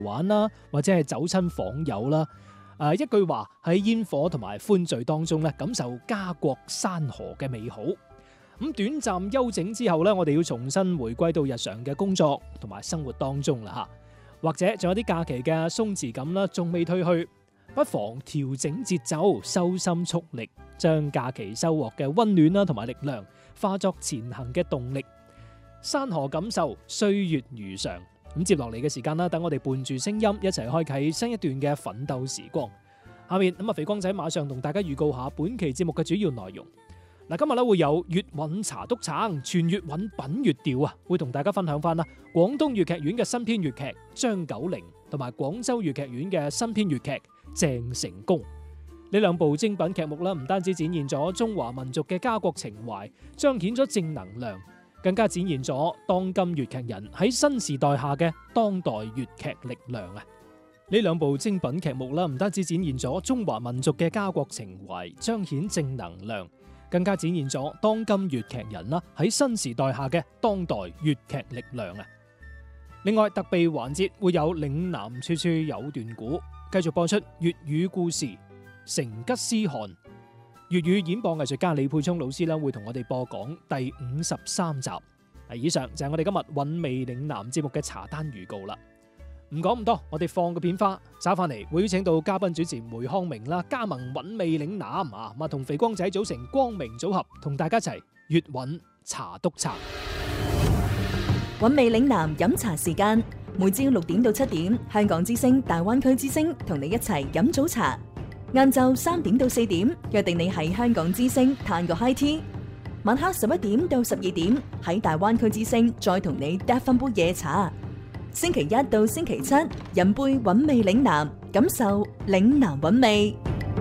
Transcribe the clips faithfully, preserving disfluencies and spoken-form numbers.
玩啦，或者係走親訪友啦。誒，一句話喺煙火同埋歡聚當中咧，感受家國山河嘅美好。咁短暫休整之後咧，我哋要重新回歸到日常嘅工作同埋生活當中啦嚇。或者仲有啲假期嘅鬆弛感啦，仲未退去，不妨調整節奏，收心蓄力，將假期收穫嘅溫暖啦同埋力量化作前行嘅動力。山河感受，歲月如常。咁接落嚟嘅時間啦，等我哋伴住聲音一齊開啟新一段嘅奮鬥時光。下面咁啊，肥光仔馬上同大家預告下本期節目嘅主要內容。嗱，今日咧會有粵韻茶篤撐，全粵韻品粵調啊，會同大家分享翻啦廣東粵劇院嘅新編粵劇張九齡，同埋廣州粵劇院嘅新編粵劇鄭成功。呢兩部精品劇目啦，唔單止展現咗中華民族嘅家國情懷，彰顯咗正能量，更加展現咗當今粵劇人喺新時代下嘅當代粵劇力量啊！呢兩部精品劇目啦，唔單止展現咗中華民族嘅家國情懷，彰顯正能量，更加展現咗當今粵劇人啦喺新時代下嘅當代粵劇力量啊！另外特備環節會有嶺南處處有段古，繼續播出粵語故事《成吉思汗》。粵語演播藝術家李沛聰老師啦，會同我哋播講第五十三集。以上就係我哋今日韻味嶺南節目嘅茶單預告啦。唔講咁多，我哋放個片花，找翻嚟會邀請到嘉賓主持梅康明啦，加盟韻味嶺南啊，咁啊同肥光仔組成光明組合，同大家一齊粵韻茶篤撐。 韻味嶺南飲茶時間，每朝六點到七點，香港之聲、大灣區之聲同你一齊飲早茶。晏晝三點到四點，約定你喺香港之聲嘆個 high tea。晚黑十一點到十二點，喺大灣區之聲再同你嗒翻杯夜茶。星期一到星期七，飲杯韻味嶺南，感受嶺南韻味。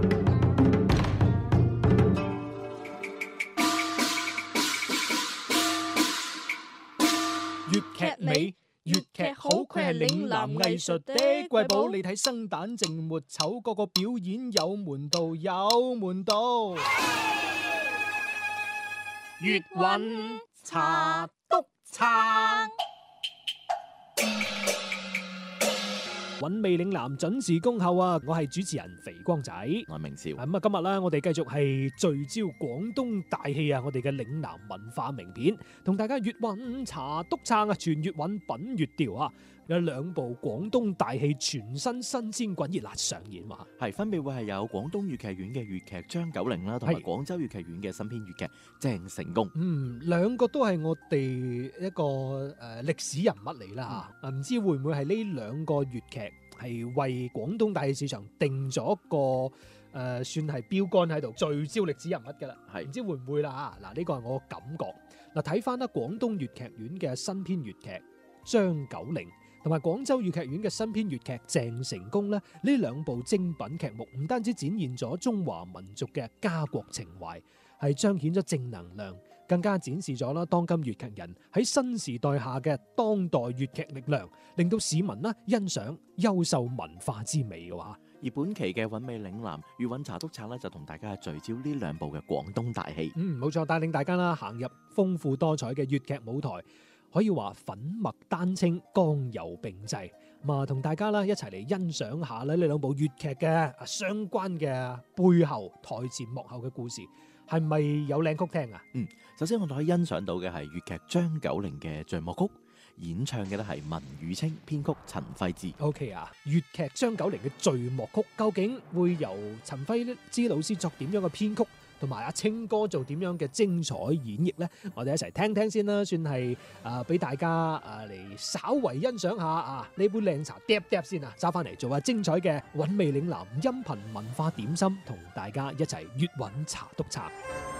粵劇美，粵劇好，佢係嶺南藝術的瑰寶。你睇生旦淨末丑，個個表演有門道，有門道。粵韻茶篤撐。韻味嶺南準時恭候啊！我係主持人肥光仔， 我係明少。 咁啊，今日咧我哋繼續係聚焦廣東大戲啊！我哋嘅嶺南文化名片，同大家粵韻茶篤撐啊！全粵韻品粵調啊！有兩部廣東大戲全新新鮮滾熱辣上演嘛， 係分別會係有廣東粵劇院嘅粵劇張九齡啦，同埋廣州粵劇院嘅新編粵劇鄭成功。 嗯，兩個都係我哋一個誒歷史人物嚟啦嚇，唔、嗯、知會唔會係呢兩個粵劇係為廣東大戲市場定咗一個誒、呃、算係標杆喺度聚焦歷史人物㗎啦，係唔知會唔會啦嚇？嗱，呢個係我感覺。嗱，睇翻啦，廣東粵劇院嘅新編粵劇張九齡，同埋廣州粵劇院嘅新編粵劇鄭成功咧，呢兩部精品劇目唔單止展現咗中華民族嘅家國情懷，係彰顯咗正能量，更加展示咗啦當今粵劇人喺新時代下嘅當代粵劇力量，令到市民啦欣賞優秀文化之美嘅話。 而本期嘅韻味嶺南粵韻茶篤撐咧，就同大家聚焦呢兩部嘅廣東大戲。 嗯，冇錯，帶領大家啦行入豐富多彩嘅粵劇舞台。可以話粉墨丹青，剛柔並濟，咁啊同大家啦一齊嚟欣賞下咧呢兩部粵劇嘅相關嘅背後台前幕後嘅故事，係咪有靚曲聽啊？ 嗯，首先我哋可以欣賞到嘅係粵劇張九齡嘅序幕曲，演唱嘅咧係文宇清，編曲陳輝之。 O K 啊，粵劇張九齡嘅序幕曲究竟會由陳輝之老師作點樣嘅編曲？同埋阿清哥做點樣嘅精彩演繹呢？我哋一齊聽聽先啦，算係啊俾大家啊嚟稍為欣賞下啊呢杯靚茶嗒嗒先啊，揸翻嚟做下精彩嘅韻味嶺南音頻文化點心，同大家一齊粵韻茶篤撐。